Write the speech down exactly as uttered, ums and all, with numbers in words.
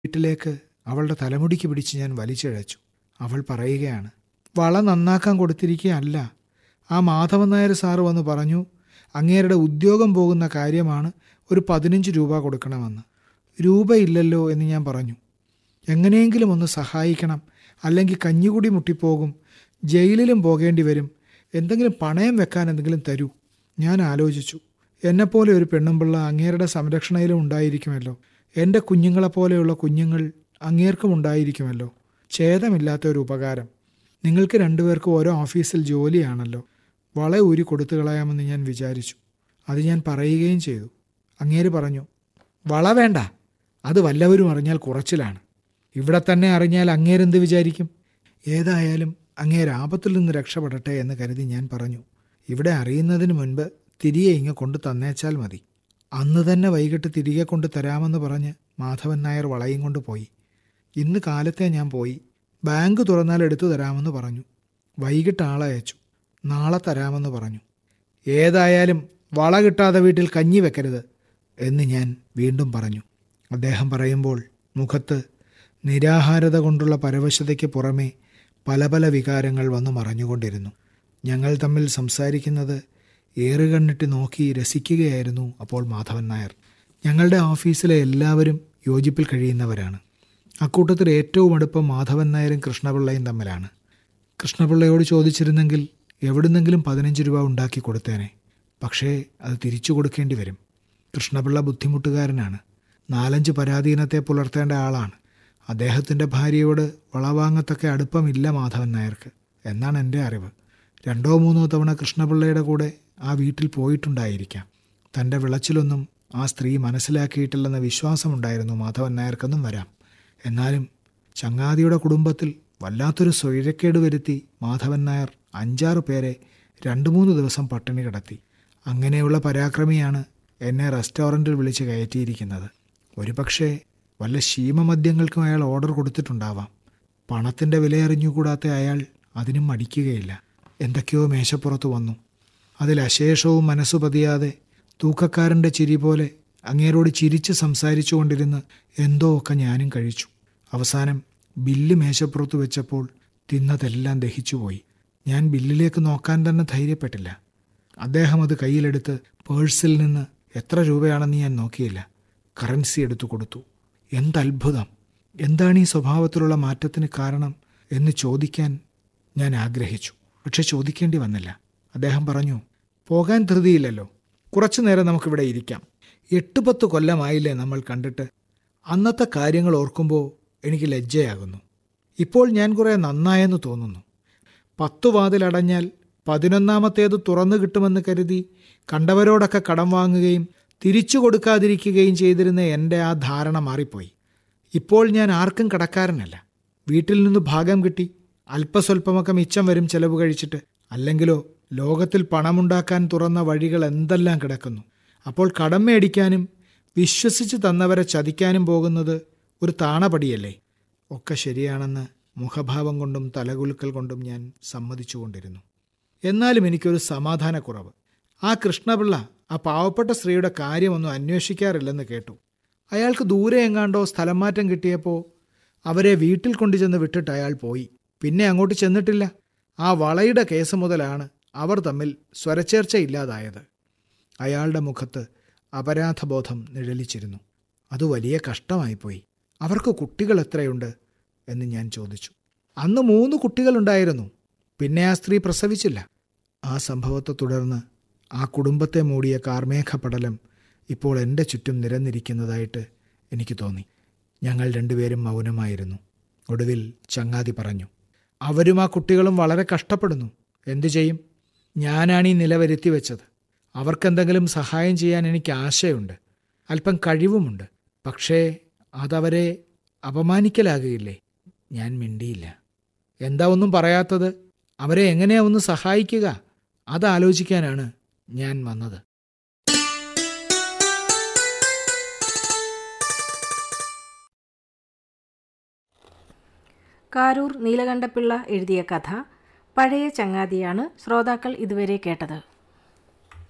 വീട്ടിലേക്ക് അവളുടെ തലമുടിക്ക് പിടിച്ച് ഞാൻ വലിച്ചിഴച്ചു. അവൾ പറയുകയാണ്, വള നന്നാക്കാൻ കൊടുത്തിരിക്കുകയല്ല. ആ മാധവൻ നായർ സാറ് വന്ന് പറഞ്ഞു, അങ്ങേരുടെ ഉദ്യോഗം പോകുന്ന കാര്യമാണ്, ഒരു പതിനഞ്ച് രൂപ കൊടുക്കണമെന്ന്. രൂപയില്ലല്ലോ എന്ന് ഞാൻ പറഞ്ഞു. എങ്ങനെയെങ്കിലും ഒന്ന് സഹായിക്കണം, അല്ലെങ്കിൽ കഞ്ഞികുടി മുട്ടിപ്പോകും, ജയിലിലും പോകേണ്ടി വരും. എന്തെങ്കിലും പണയം വെക്കാൻ എന്തെങ്കിലും തരൂ. ഞാൻ ആലോചിച്ചു. എന്നെപ്പോലെ ഒരു പെണ്ണുമ്പിള്ള അങ്ങേരുടെ സംരക്ഷണയിലും ഉണ്ടായിരിക്കുമല്ലോ. എൻ്റെ കുഞ്ഞുങ്ങളെപ്പോലെയുള്ള കുഞ്ഞുങ്ങൾ അങ്ങേർക്കും ഉണ്ടായിരിക്കുമല്ലോ. ഛേദമില്ലാത്ത ഒരു ഉപകാരം. നിങ്ങൾക്ക് രണ്ടുപേർക്കും ഓരോ ഓഫീസിൽ ജോലിയാണല്ലോ. വള ഊരി കൊടുത്തു കളയാമെന്ന് ഞാൻ വിചാരിച്ചു. അത് ഞാൻ പറയുകയും ചെയ്തു. അങ്ങേര് പറഞ്ഞു, വള വേണ്ട, അത് വല്ലവരും അറിഞ്ഞാൽ കുറച്ചിലാണ്. ഇവിടെ തന്നെ അറിഞ്ഞാൽ അങ്ങേരെന്ത് വിചാരിക്കും? ഏതായാലും അങ്ങേര് ആപത്തിൽ നിന്ന് രക്ഷപ്പെടട്ടെ എന്ന് കരുതി ഞാൻ പറഞ്ഞു, ഇവിടെ അറിയുന്നതിന് മുൻപ് തിരികെ ഇങ്ങ് കൊണ്ട് തന്നേച്ചാൽ മതി. അന്ന് തന്നെ വൈകിട്ട് തിരികെ കൊണ്ട് തരാമെന്ന് പറഞ്ഞ് മാധവൻ നായർ വളയും കൊണ്ട് പോയി. ഇന്ന് കാലത്തെ ഞാൻ പോയി. ബാങ്ക് തുറന്നാൽ എടുത്തു തരാമെന്ന് പറഞ്ഞു. വൈകിട്ട് ആളയച്ചു. നാളെ തരാമെന്ന് പറഞ്ഞു. ഏതായാലും വള കിട്ടാതെ വീട്ടിൽ കഞ്ഞി വെക്കരുത് എന്ന് ഞാൻ വീണ്ടും പറഞ്ഞു. അദ്ദേഹം പറയുമ്പോൾ മുഖത്ത് നിരാഹാരത കൊണ്ടുള്ള പരവശതയ്ക്ക് പുറമേ പല പല വികാരങ്ങൾ വന്നു മറഞ്ഞുകൊണ്ടിരുന്നു. ഞങ്ങൾ തമ്മിൽ സംസാരിക്കുന്നത് ഏറുകണ്ണിട്ട് നോക്കി രസിക്കുകയായിരുന്നു അപ്പോൾ മാധവൻ നായർ. ഞങ്ങളുടെ ഓഫീസിലെ എല്ലാവരും യോജിപ്പിൽ കഴിയുന്നവരാണ്. അക്കൂട്ടത്തിൽ ഏറ്റവും അടുപ്പം മാധവൻ നായരും കൃഷ്ണപിള്ളയും തമ്മിലാണ്. കൃഷ്ണപിള്ളയോട് ചോദിച്ചിരുന്നെങ്കിൽ എവിടുന്നെങ്കിലും പതിനഞ്ച് രൂപ ഉണ്ടാക്കി കൊടുത്തേനെ. പക്ഷേ അത് തിരിച്ചു കൊടുക്കേണ്ടി വരും. കൃഷ്ണപിള്ള ബുദ്ധിമുട്ടുകാരനാണ്. നാലഞ്ച് പരാധീനത്തെ പുലർത്തേണ്ട ആളാണ്. അദ്ദേഹത്തിൻ്റെ ഭാര്യയോട് വളവാങ്ങത്തൊക്കെ അടുപ്പമില്ല മാധവൻ നായർക്ക് എന്നാണ് എൻ്റെ അറിവ്. രണ്ടോ മൂന്നോ തവണ കൃഷ്ണപിള്ളയുടെ കൂടെ ആ വീട്ടിൽ പോയിട്ടുണ്ടായിരിക്കാം. തൻ്റെ വിളച്ചിലൊന്നും ആ സ്ത്രീ മനസ്സിലാക്കിയിട്ടില്ലെന്ന വിശ്വാസമുണ്ടായിരുന്നു മാധവൻ നായർക്കെന്നും വരാം. എന്നാലും ചങ്ങാതിയുടെ കുടുംബത്തിൽ വല്ലാത്തൊരു സ്വൈരക്കേട് വരുത്തി മാധവൻ നായർ അഞ്ചാറ് പേരെ രണ്ട് മൂന്ന് ദിവസം പട്ടിണി കിടത്തി. അങ്ങനെയുള്ള പരാക്രമിയാണ് എന്നെ റെസ്റ്റോറൻറ്റിൽ വിളിച്ച് കയറ്റിയിരിക്കുന്നത്. ഒരു പക്ഷേ വല്ല ശീമമദ്യങ്ങൾക്കും അയാൾ ഓർഡർ കൊടുത്തിട്ടുണ്ടാവാം. പണത്തിൻ്റെ വിലയറിഞ്ഞുകൂടാത്ത അയാൾ അതിനും മടിക്കുകയില്ല. എന്തൊക്കെയോ മേശപ്പുറത്ത് വന്നു. അതിൽ അശേഷവും മനസ്സു പതിയാതെ തൂക്കക്കാരൻ്റെ ചിരി പോലെ അങ്ങേരോട് ചിരിച്ച് സംസാരിച്ചു കൊണ്ടിരുന്ന് എന്തോ ഒക്കെ ഞാനും കഴിച്ചു. അവസാനം ബില്ല് മേശപ്പുറത്ത് വെച്ചപ്പോൾ തിന്നതെല്ലാം ദഹിച്ചുപോയി. ഞാൻ ബില്ലിലേക്ക് നോക്കാൻ തന്നെ ധൈര്യപ്പെട്ടില്ല. അദ്ദേഹം അത് കയ്യിലെടുത്ത് പേഴ്സിൽ നിന്ന് എത്ര രൂപയാണെന്ന് ഞാൻ നോക്കിയില്ല. കറൻസി എടുത്തു കൊടുത്തു. എന്തത്ഭുതം! എന്താണ് ഈ സ്വഭാവത്തിലുള്ള മാറ്റത്തിന് കാരണം എന്ന് ചോദിക്കാൻ ഞാൻ ആഗ്രഹിച്ചു. പക്ഷെ ചോദിക്കേണ്ടി വന്നില്ല. അദ്ദേഹം പറഞ്ഞു, പോകാൻ ധൃതിയില്ലല്ലോ, കുറച്ചു നേരം നമുക്കിവിടെ ഇരിക്കാം. എട്ട് പത്ത് കൊല്ലമായില്ലേ നമ്മൾ കണ്ടിട്ട്. അന്നത്തെ കാര്യങ്ങൾ ഓർക്കുമ്പോൾ എനിക്ക് ലജ്ജയാകുന്നു. ഇപ്പോൾ ഞാൻ കുറേ നന്നായെന്ന് തോന്നുന്നു. പത്തു വാതിലടഞ്ഞാൽ പതിനൊന്നാമത്തേത് തുറന്നു കിട്ടുമെന്ന് കരുതി കണ്ടവരോടൊക്കെ കടം വാങ്ങുകയും തിരിച്ചു കൊടുക്കാതിരിക്കുകയും ചെയ്തിരുന്ന എൻ്റെ ആ ധാരണ മാറിപ്പോയി. ഇപ്പോൾ ഞാൻ ആർക്കും കടക്കാരനല്ല. വീട്ടിൽ നിന്ന് ഭാഗം കിട്ടി അല്പസ്വല്പമൊക്കെ മിച്ചം വരും ചെലവ് കഴിച്ചിട്ട്. അല്ലെങ്കിലോ ലോകത്തിൽ പണമുണ്ടാക്കാൻ തുറന്ന വഴികൾ എന്തെല്ലാം കിടക്കുന്നു. അപ്പോൾ കടം മേടിക്കാനും വിശ്വസിച്ച് തന്നവരെ ചതിക്കാനും പോകുന്നത് ഒരു താണപടിയല്ലേ? ഒക്കെ ശരിയാണെന്ന് മുഖഭാവം കൊണ്ടും തലകുലുക്കൽ കൊണ്ടും ഞാൻ സമ്മതിച്ചുകൊണ്ടിരുന്നു. എന്നാലും എനിക്കൊരു സമാധാനക്കുറവ്. ആ കൃഷ്ണപിള്ള ആ പാവപ്പെട്ട സ്ത്രീയുടെ കാര്യമൊന്നും അന്വേഷിക്കാറില്ലെന്ന് കേട്ടു. അയാൾക്ക് ദൂരെ എങ്ങാണ്ടോ സ്ഥലം മാറ്റം കിട്ടിയപ്പോൾ അവരെ വീട്ടിൽ കൊണ്ടുചെന്ന് വിട്ടിട്ട് അയാൾ പോയി. പിന്നെ അങ്ങോട്ട് ചെന്നിട്ടില്ല. ആ വളയുടെ കേസ് മുതലാണ് അവർ തമ്മിൽ സ്വരച്ചേർച്ചയില്ലാതായത്. അയാളുടെ മുഖത്ത് അപരാധബോധം നിഴലിച്ചിരുന്നു. അത് വലിയ കഷ്ടമായിപ്പോയി. അവർക്ക് കുട്ടികൾ എത്രയുണ്ട് എന്ന് ഞാൻ ചോദിച്ചു. അന്ന് മൂന്ന് കുട്ടികളുണ്ടായിരുന്നു. പിന്നെ ആ സ്ത്രീ പ്രസവിച്ചില്ല. ആ സംഭവത്തെ തുടർന്ന് ആ കുടുംബത്തെ മൂടിയ കാർമേഘപടലം ഇപ്പോൾ എൻ്റെ ചുറ്റും നിരന്നിരിക്കുന്നതായിട്ട് എനിക്ക് തോന്നി. ഞങ്ങൾ രണ്ടുപേരും മൗനമായിരുന്നു. ഒടുവിൽ ചങ്ങാതി പറഞ്ഞു, അവരും ആ കുട്ടികളും വളരെ കഷ്ടപ്പെടുന്നു. എന്തു ചെയ്യും? ഞാനാണ് ഈ നില വരുത്തി വെച്ചത്. അവർക്കെന്തെങ്കിലും സഹായം ചെയ്യാൻ എനിക്ക് ആശയുണ്ട്, അല്പം കഴിവുമുണ്ട്. പക്ഷേ അതവരെ അപമാനിക്കലാകുകയില്ലേ? ഞാൻ മിണ്ടിയില്ല. എന്താ ഒന്നും പറയാത്തത്? അവരെ എങ്ങനെയാ ഒന്ന് സഹായിക്കുക? അതാലോചിക്കാനാണ് ഞാൻ വന്നത്. കാരൂർ നീലകണ്ഠപിള്ള എഴുതിയ കഥ പഴയ ചങ്ങാതിയാണ് ശ്രോതാക്കൾ ഇതുവരെ കേട്ടത്.